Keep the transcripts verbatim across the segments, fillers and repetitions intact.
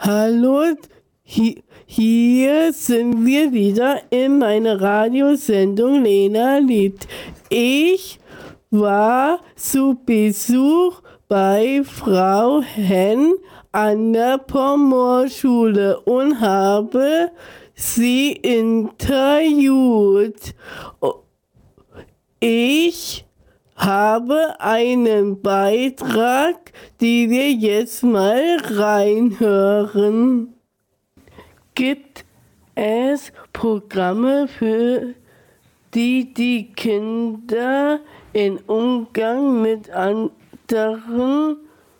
Hallo, hi- hier sind wir wieder in meiner Radiosendung Lena liebt. Ich war zu Besuch bei Frau Henn an der Pommerschule und habe sie interviewt. Ich habe einen Beitrag, den wir jetzt mal reinhören. Gibt es Programme für die die Kinder in Umgang mit anderen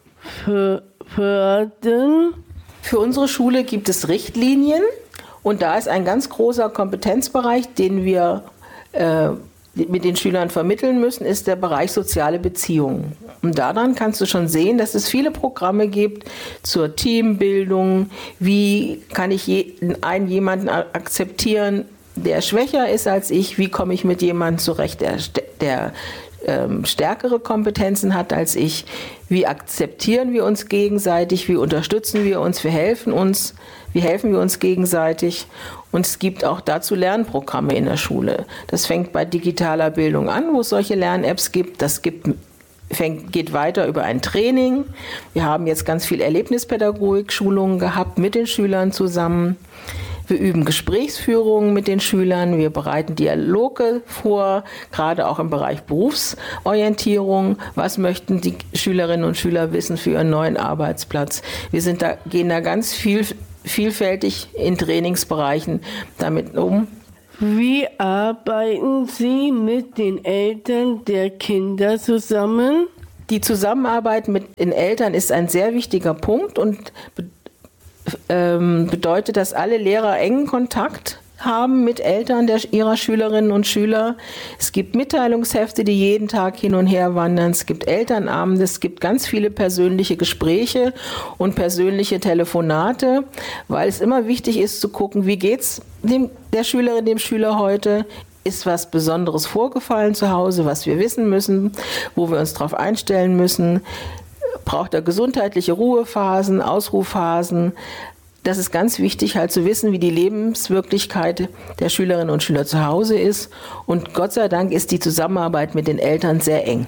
fördern? Für unsere Schule gibt es Richtlinien und da ist ein ganz großer Kompetenzbereich, den wir äh, mit den Schülern vermitteln müssen, ist der Bereich soziale Beziehungen. Und daran kannst du schon sehen, dass es viele Programme gibt zur Teambildung. Wie kann ich jeden, einen jemanden akzeptieren, der schwächer ist als ich? Wie komme ich mit jemandem zurecht, der, der ähm, stärkere Kompetenzen hat als ich? Wie akzeptieren wir uns gegenseitig? Wie unterstützen wir uns? Wir helfen uns. Wie helfen wir uns gegenseitig? Und es gibt auch dazu Lernprogramme in der Schule. Das fängt bei digitaler Bildung an, wo es solche Lern-Apps gibt. Das gibt, fängt, geht weiter über ein Training. Wir haben jetzt ganz viel Erlebnispädagogik-Schulungen gehabt mit den Schülern zusammen. Wir üben Gesprächsführungen mit den Schülern, wir bereiten Dialoge vor, gerade auch im Bereich Berufsorientierung. Was möchten die Schülerinnen und Schüler wissen für ihren neuen Arbeitsplatz? Wir sind da, gehen da ganz viel, vielfältig in Trainingsbereichen damit um. Wie arbeiten Sie mit den Eltern der Kinder zusammen? Die Zusammenarbeit mit den Eltern ist ein sehr wichtiger Punkt und bedeutet, dass alle Lehrer engen Kontakt haben mit Eltern der, ihrer Schülerinnen und Schüler. Es gibt Mitteilungshefte, die jeden Tag hin und her wandern. Es gibt Elternabende, es gibt ganz viele persönliche Gespräche und persönliche Telefonate, weil es immer wichtig ist zu gucken, wie geht's dem, der Schülerin, dem Schüler heute? Ist was Besonderes vorgefallen zu Hause, was wir wissen müssen, wo wir uns darauf einstellen müssen? Braucht er gesundheitliche Ruhephasen, Ausruhphasen? Das ist ganz wichtig, halt zu wissen, wie die Lebenswirklichkeit der Schülerinnen und Schüler zu Hause ist. Und Gott sei Dank ist die Zusammenarbeit mit den Eltern sehr eng.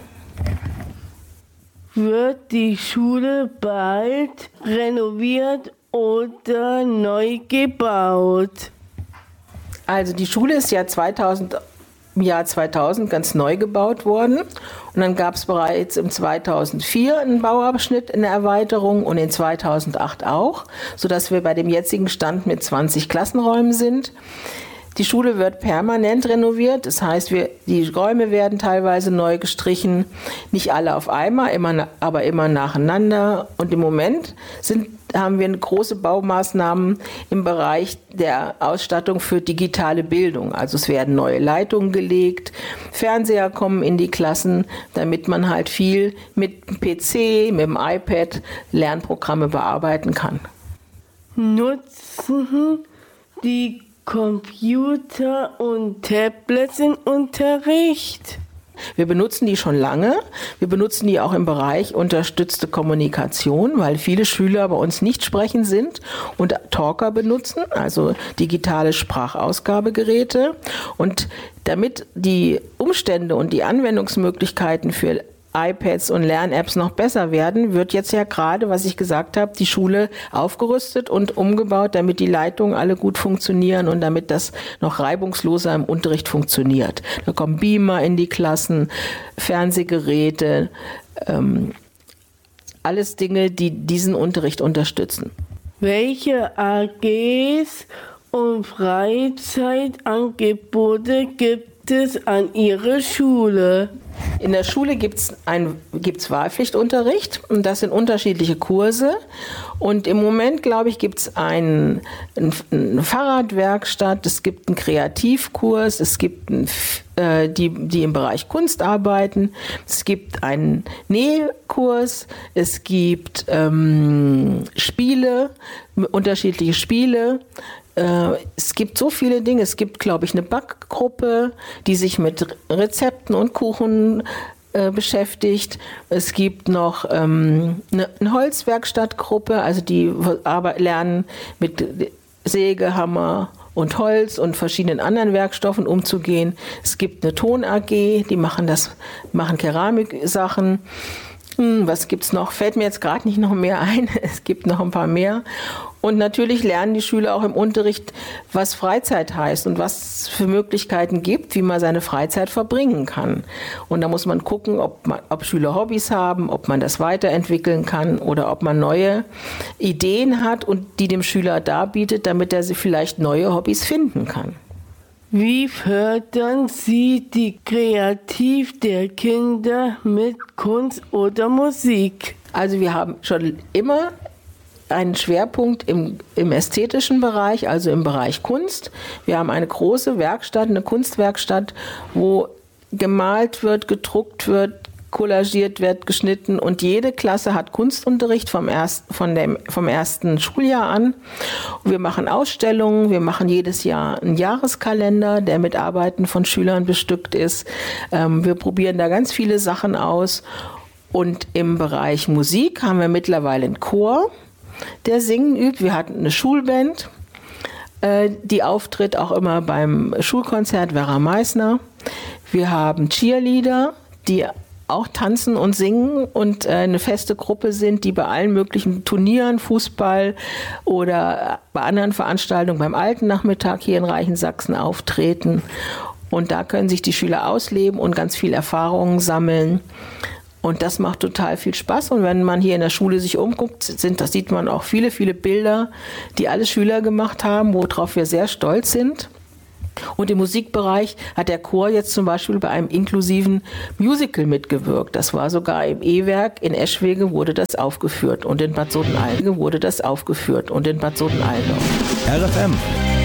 Wird die Schule bald renoviert oder neu gebaut? Also die Schule ist ja zweitausend im Jahr zweitausend ganz neu gebaut worden und dann gab es bereits im zweitausendvier einen Bauabschnitt in der Erweiterung und in zweitausendacht auch, sodass wir bei dem jetzigen Stand mit zwanzig Klassenräumen sind. Die Schule wird permanent renoviert, das heißt, wir, die Räume werden teilweise neu gestrichen, nicht alle auf einmal, immer, aber immer nacheinander. Und im Moment sind, haben wir große Baumaßnahmen im Bereich der Ausstattung für digitale Bildung. Also es werden neue Leitungen gelegt, Fernseher kommen in die Klassen, damit man halt viel mit dem P C, mit dem iPad Lernprogramme bearbeiten kann. Nutzen die Computer und Tablets im Unterricht? Wir benutzen die schon lange. Wir benutzen die auch im Bereich unterstützte Kommunikation, weil viele Schüler bei uns nicht sprechend sind und Talker benutzen, also digitale Sprachausgabegeräte. Und damit die Umstände und die Anwendungsmöglichkeiten für iPads und Lern-Apps noch besser werden, wird jetzt ja gerade, was ich gesagt habe, die Schule aufgerüstet und umgebaut, damit die Leitungen alle gut funktionieren und damit das noch reibungsloser im Unterricht funktioniert. Da kommen Beamer in die Klassen, Fernsehgeräte, ähm, alles Dinge, die diesen Unterricht unterstützen. Welche A Gs und Freizeitangebote gibt es an Ihrer Schule? In der Schule gibt es gibt's Wahlpflichtunterricht und das sind unterschiedliche Kurse. Und im Moment, glaube ich, gibt es ein, ein, eine Fahrradwerkstatt, es gibt einen Kreativkurs, es gibt ein, äh, die, die im Bereich Kunst arbeiten, es gibt einen Nähkurs, es gibt ähm, Spiele, unterschiedliche Spiele. Es gibt so viele Dinge. Es gibt, glaube ich, eine Backgruppe, die sich mit Rezepten und Kuchen äh, beschäftigt. Es gibt noch ähm, eine, eine Holzwerkstattgruppe, also die aber lernen mit Säge, Hammer und Holz und verschiedenen anderen Werkstoffen umzugehen. Es gibt eine Ton-A G, die machen das, machen Keramiksachen. Hm, was gibt's noch? Fällt mir jetzt gerade nicht noch mehr ein. Es gibt noch ein paar mehr. Und natürlich lernen die Schüler auch im Unterricht, was Freizeit heißt und was es für Möglichkeiten gibt, wie man seine Freizeit verbringen kann. Und da muss man gucken, ob, man, ob Schüler Hobbys haben, ob man das weiterentwickeln kann oder ob man neue Ideen hat und die dem Schüler darbietet, damit er sie vielleicht neue Hobbys finden kann. Wie fördern Sie die Kreativität der Kinder mit Kunst oder Musik? Also wir haben schon immer einen Schwerpunkt im, im ästhetischen Bereich, also im Bereich Kunst. Wir haben eine große Werkstatt, eine Kunstwerkstatt, wo gemalt wird, gedruckt wird, kollagiert wird, geschnitten und jede Klasse hat Kunstunterricht vom, erst, von dem, vom ersten Schuljahr an. Und wir machen Ausstellungen, wir machen jedes Jahr einen Jahreskalender, der mit Arbeiten von Schülern bestückt ist. Ähm, wir probieren da ganz viele Sachen aus. Und im Bereich Musik haben wir mittlerweile einen Chor, der singen übt. Wir hatten eine Schulband, äh, die auftritt auch immer beim Schulkonzert Vera Meissner. Wir haben Cheerleader, die auch tanzen und singen und äh, eine feste Gruppe sind, die bei allen möglichen Turnieren, Fußball oder bei anderen Veranstaltungen beim Alten Nachmittag hier in Reichensachsen auftreten. Und da können sich die Schüler ausleben und ganz viel Erfahrungen sammeln. Und das macht total viel Spaß. Und wenn man hier in der Schule sich umguckt, sind, das sieht man auch viele, viele Bilder, die alle Schüler gemacht haben, worauf wir sehr stolz sind. Und im Musikbereich hat der Chor jetzt zum Beispiel bei einem inklusiven Musical mitgewirkt. Das war sogar im E-Werk in Eschwege wurde das aufgeführt und in Bad Soden-Allendorf wurde das aufgeführt und in Bad Soden-Allendorf. R F M